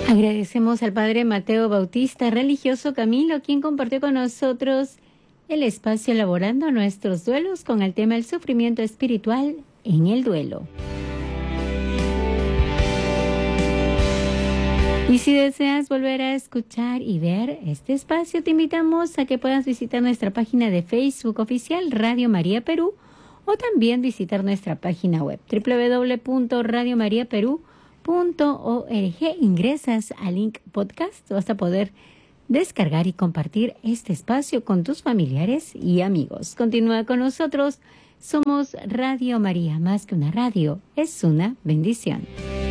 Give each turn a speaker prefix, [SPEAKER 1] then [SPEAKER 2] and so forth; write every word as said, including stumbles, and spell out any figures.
[SPEAKER 1] Agradecemos al Padre Mateo Bautista, religioso Camilo, quien compartió con nosotros el espacio elaborando nuestros duelos con el tema del sufrimiento espiritual en el duelo. Y si deseas volver a escuchar y ver este espacio, te invitamos a que puedas visitar nuestra página de Facebook oficial Radio María Perú o también visitar nuestra página web doble u doble u doble u punto radio maría perú punto org. Ingresas al link podcast, vas a poder descargar y compartir este espacio con tus familiares y amigos. Continúa con nosotros. Somos Radio María, más que una radio, es una bendición.